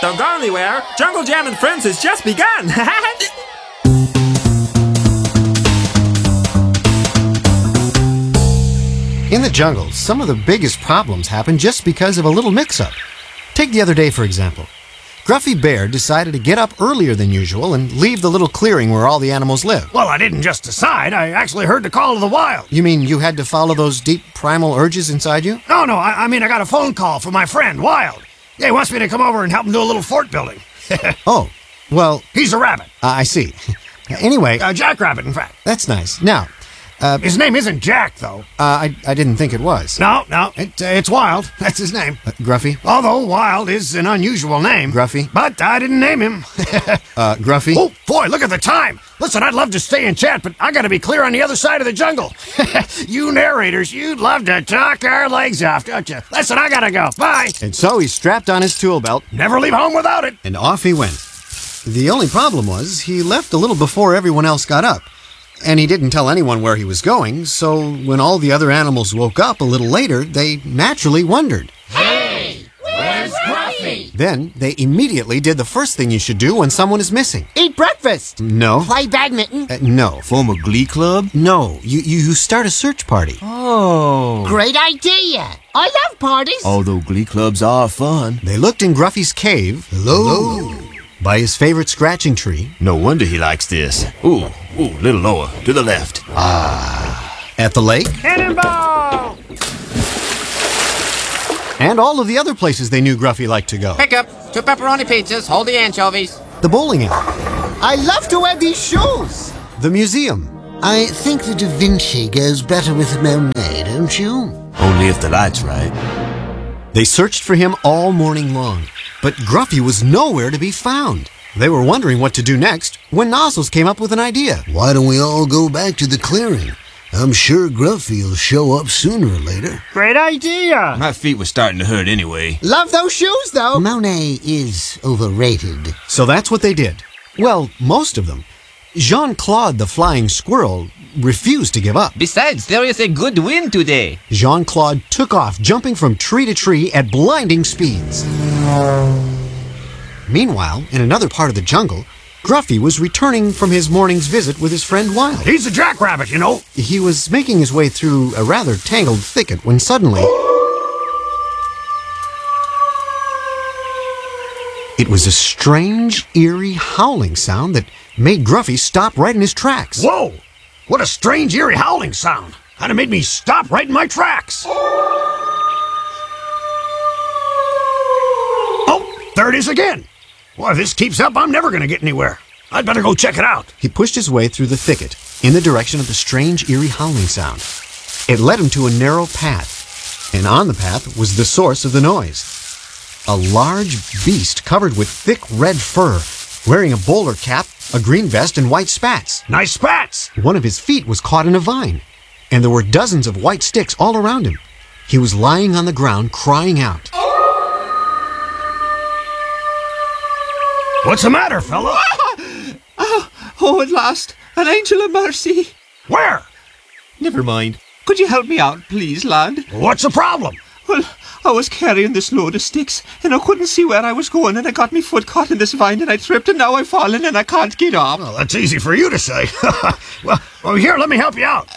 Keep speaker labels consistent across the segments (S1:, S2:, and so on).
S1: Don't go anywhere. Jungle Jam and Friends has just begun.
S2: In the jungle, some of the biggest problems happen just because of a little mix-up. Take the other day, for example. Gruffy Bear decided to get up earlier than usual and leave the little clearing where all the animals live.
S3: Well, I didn't just decide. I actually heard the call of the wild.
S2: You mean you had to follow those deep primal urges inside you?
S3: No, I mean I got a phone call from my friend, Wild. Yeah, he wants me to come over and help him do a little fort building.
S2: Oh, well...
S3: He's a rabbit.
S2: I see. Anyway...
S3: A jackrabbit, in fact.
S2: That's nice. Now...
S3: his name isn't Jack, though.
S2: I didn't think it was.
S3: No, it's Wild. That's his name.
S2: Gruffy?
S3: Although Wild is an unusual name.
S2: Gruffy?
S3: But I didn't name him.
S2: Gruffy?
S3: Oh, boy, look at the time. Listen, I'd love to stay and chat, but I gotta be clear on the other side of the jungle. You narrators, you'd love to talk our legs off, don't you? Listen, I gotta go. Bye.
S2: And so he strapped on his tool belt.
S3: Never leave home without it.
S2: And off he went. The only problem was he left a little before everyone else got up. And he didn't tell anyone where he was going, so when all the other animals woke up a little later, they naturally wondered.
S4: Hey, where's Gruffy?
S2: Then they immediately did the first thing you should do when someone is missing.
S5: Eat breakfast.
S2: No.
S5: Play badminton.
S2: No.
S6: Form a glee club?
S2: No. You start a search party.
S6: Oh.
S5: Great idea. I love parties.
S6: Although glee clubs are fun.
S2: They looked in Gruffy's cave. Hello. By his favorite scratching tree.
S6: No wonder he likes this. Ooh, little lower, to the left.
S2: At the lake.
S3: Cannonball!
S2: And all of the other places they knew Gruffy liked to go.
S7: Pick up 2 pepperoni pizzas, hold the anchovies.
S2: The bowling alley.
S5: I love to wear these shoes.
S2: The museum.
S8: I think the Da Vinci goes better with Monet, don't you?
S6: Only if the light's right.
S2: They searched for him all morning long, but Gruffy was nowhere to be found. They were wondering what to do next when Nozzles came up with an idea.
S8: Why don't we all go back to the clearing? I'm sure Gruffy will show up sooner or later.
S3: Great idea.
S6: My feet were starting to hurt anyway.
S5: Love those shoes, though.
S8: Monet is overrated.
S2: So that's what they did. Well, most of them. Jean-Claude the Flying Squirrel refused to give up.
S7: Besides, there is a good wind today.
S2: Jean-Claude took off, jumping from tree to tree at blinding speeds. Meanwhile, in another part of the jungle, Gruffy was returning from his morning's visit with his friend Wild.
S3: He's a jackrabbit, you know.
S2: He was making his way through a rather tangled thicket when suddenly... It was a strange, eerie howling sound that made Gruffy stop right in his tracks.
S3: Whoa! What a strange, eerie howling sound. Kind of made me stop right in my tracks. Oh, there it is again. Well, if this keeps up, I'm never going to get anywhere. I'd better go check it out.
S2: He pushed his way through the thicket in the direction of the strange, eerie howling sound. It led him to a narrow path, and on the path was the source of the noise. A large beast covered with thick red fur, wearing a bowler cap, a green vest, and white spats.
S3: Nice spats!
S2: One of his feet was caught in a vine, and there were dozens of white sticks all around him. He was lying on the ground, crying out.
S3: What's the matter, fella?
S9: Oh, at last, an angel of mercy.
S3: Where?
S9: Never mind. Could you help me out, please, lad?
S3: What's the problem?
S9: Well, I was carrying this load of sticks, and I couldn't see where I was going, and I got my foot caught in this vine, and I tripped, and now I've fallen, and I can't get up.
S3: Well, that's easy for you to say. well, here, let me help you out.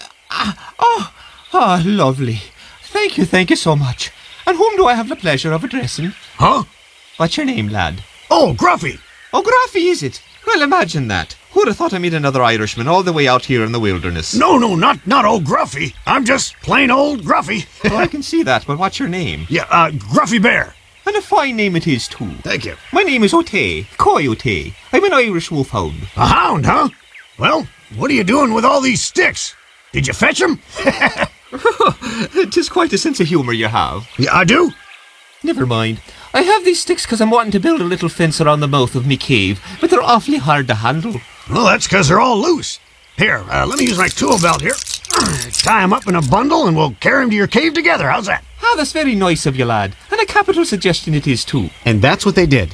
S9: Lovely. Thank you so much. And whom do I have the pleasure of addressing?
S3: Huh?
S9: What's your name, lad?
S3: Oh, Gruffy.
S9: Oh, Gruffy, is it? Well, imagine that. Who'd have thought I'd meet another Irishman all the way out here in the wilderness?
S3: No, not old Gruffy. I'm just plain old Gruffy.
S9: Oh, I can see that, but what's your name?
S3: Yeah, Gruffy Bear.
S9: And a fine name it is, too.
S3: Thank you.
S9: My name is O'Tay, Coyote. I'm an Irish wolfhound.
S3: A hound, huh? Well, what are you doing with all these sticks? Did you fetch them?
S9: 'Tis quite a sense of humour you have.
S3: Yeah, I do?
S9: Never mind. I have these sticks because I'm wanting to build a little fence around the mouth of me cave, but they're awfully hard to handle.
S3: Well, that's because they're all loose. Here, let me use my tool belt here. Tie them up in a bundle and we'll carry them to your cave together. How's that?
S9: Ah, that's very nice of you, lad. And a capital suggestion it is, too.
S2: And that's what they did.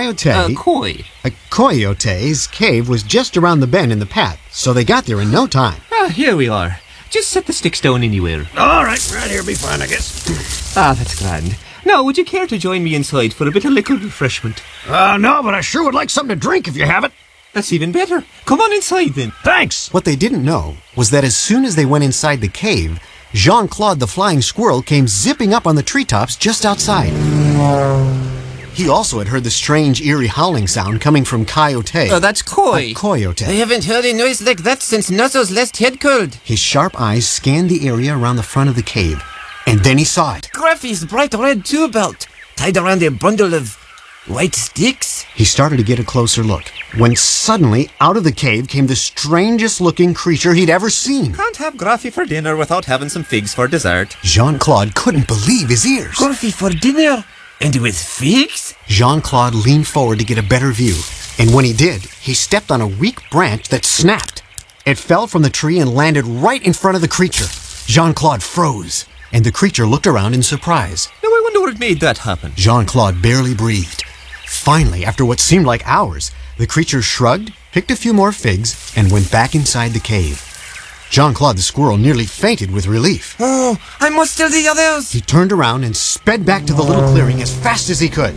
S2: Coyote's cave was just around the bend in the path, so they got there in no time.
S9: Ah, here we are. Just set the sticks down anywhere.
S3: All right here be fine, I guess.
S9: Ah, that's grand. Now, would you care to join me inside for a bit of liquid refreshment?
S3: No, but I sure would like something to drink if you have it.
S9: That's even better. Come on inside then.
S3: Thanks.
S2: What they didn't know was that as soon as they went inside the cave, Jean-Claude the flying squirrel came zipping up on the treetops just outside. He also had heard the strange, eerie howling sound coming from Coyote.
S7: Oh, that's Koi.
S2: Coyote.
S7: I haven't heard a noise like that since Nuzzle's last head cold.
S2: His sharp eyes scanned the area around the front of the cave, and then he saw it.
S7: Gruffy's bright red tool belt, tied around a bundle of white sticks.
S2: He started to get a closer look, when suddenly, out of the cave came the strangest-looking creature he'd ever seen.
S1: Can't have Gruffy for dinner without having some figs for dessert.
S2: Jean-Claude couldn't believe his ears.
S7: Gruffy for dinner? And with figs?
S2: Jean-Claude leaned forward to get a better view, and when he did, he stepped on a weak branch that snapped. It fell from the tree and landed right in front of the creature. Jean-Claude froze, and the creature looked around in surprise.
S1: Now I wonder what made that happen.
S2: Jean-Claude barely breathed. Finally, after what seemed like hours, the creature shrugged, picked a few more figs, and went back inside the cave. Jean-Claude the squirrel nearly fainted with relief.
S7: Oh, I must tell the others.
S2: He turned around and sped back to the little clearing as fast as he could.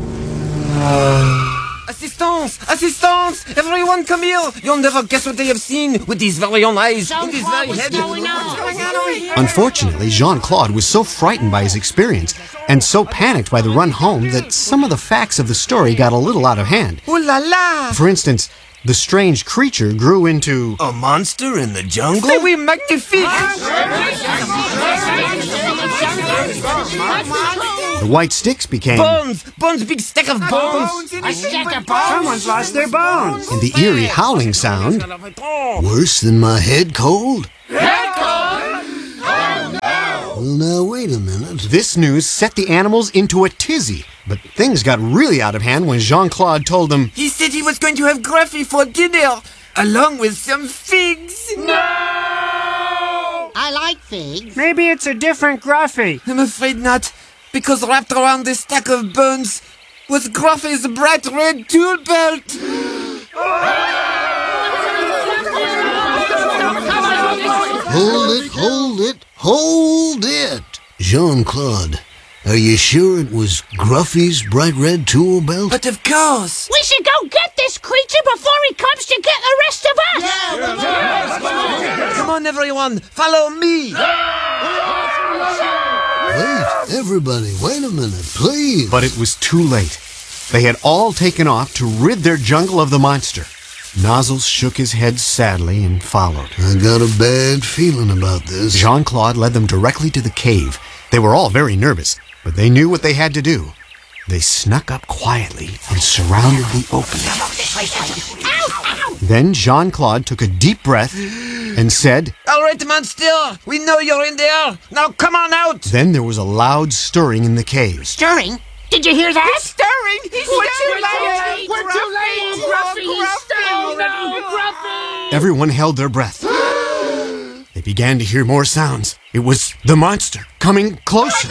S7: Assistance! Assistance! Everyone come here! You'll never guess what they have seen with these very own eyes. In this very head. What's going on over here?
S2: Unfortunately, Jean-Claude was so frightened by his experience and so panicked by the run home that some of the facts of the story got a little out of hand.
S7: Ooh la la!
S2: For instance, the strange creature grew into
S8: A monster in the jungle?
S7: Mais oui, magnifique!
S2: the white sticks became
S7: Bones, big stack of bones.
S5: A stack of bones.
S3: Someone's lost their bones.
S2: and the eerie howling sound
S8: Worse than my head cold? Well, now, wait a minute.
S2: This news set the animals into a tizzy, but things got really out of hand when Jean-Claude told them,
S7: He said he was going to have Gruffy for dinner, along with some figs.
S5: I like figs.
S3: Maybe it's a different Gruffy.
S7: I'm afraid not, because wrapped around this stack of bones was Gruffy's bright red tool belt.
S8: Hold it! Jean-Claude, are you sure it was Gruffy's bright red tool belt?
S7: But of course.
S5: We should go get this creature before he comes to get the rest of us.
S7: Come on, everyone, follow me.
S8: Wait, everybody, wait a minute, please.
S2: but it was too late. They had all taken off to rid their jungle of the monster. Nozzles shook his head sadly and followed.
S8: I got a bad feeling about this.
S2: Jean-Claude led them directly to the cave. They were all very nervous, but they knew what they had to do. They snuck up quietly and surrounded the opening. Then Jean-Claude took a deep breath and said,
S7: All right, monster, we know you're in there. Now come on out.
S2: Then there was a loud stirring in the cave.
S5: Stirring? Did you hear that?
S7: Stirring.
S5: We're too late. We're too late. Gruffy, he's stirring now. Gruffy.
S2: Everyone held their breath. They began to hear more sounds. It was the monster coming closer.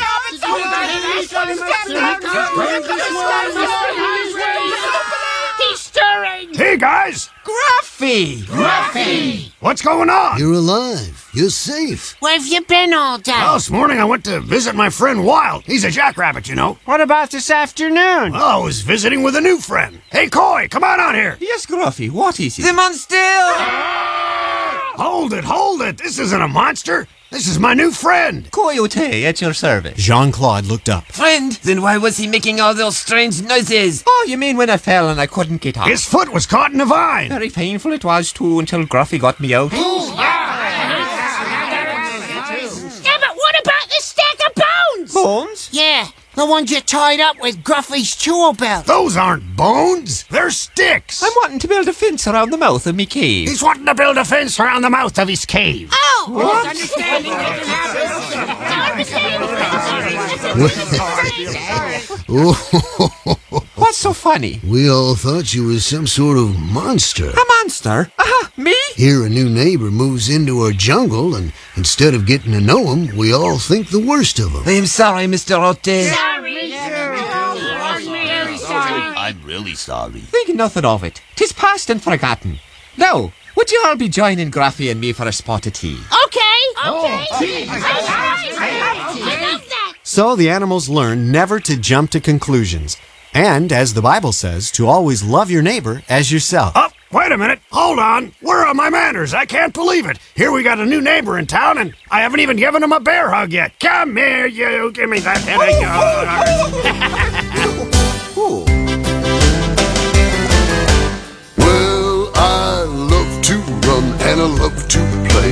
S5: He's stirring.
S3: Hey, guys!
S7: Gruffy.
S3: What's going on?
S8: You're alive. You're safe.
S5: Where have you been all day?
S3: Well, this morning I went to visit my friend Wild. He's a jackrabbit, you know.
S10: What about this afternoon?
S3: Well, I was visiting with a new friend. Hey, Coy, come on out here.
S1: Yes, Gruffy, what is it?
S7: The monster.
S3: Hold it. This isn't a monster. This is my new friend.
S1: Coyote at your service.
S2: Jean-Claude looked up.
S7: Friend, then why was he making all those strange noises?
S1: Oh, you mean when I fell and I couldn't get up?
S3: His foot was caught in a vine.
S1: Very painful it was too until Gruffy got me out.
S5: Yeah, but what about the stack of bones?
S1: Bones?
S5: Yeah, the ones you tied up with Gruffy's tool belt.
S3: Those aren't bones. They're sticks.
S1: I'm wanting to build a fence around the mouth of me cave.
S3: He's wanting to build a fence around the mouth of his cave.
S5: Oh!
S1: What?
S5: Understanding doesn't
S1: What's so funny?
S8: We all thought you was some sort of monster.
S1: A monster? Me?
S8: Here a new neighbor moves into our jungle, and instead of getting to know him, we all think the worst of him.
S7: I am sorry, Mr. Rotte.
S6: I'm really sorry.
S1: Think nothing of it. 'Tis past and forgotten. Now, would you all be joining Gruffy and me for a spot of tea?
S5: Okay. I love that.
S2: So the animals learn never to jump to conclusions. And, as the Bible says, to always love your neighbor as yourself.
S3: Oh, wait a minute. Hold on. Where are my manners? I can't believe it. Here we got a new neighbor in town, and I haven't even given him a bear hug yet. Come here, you. Give me that head of yours.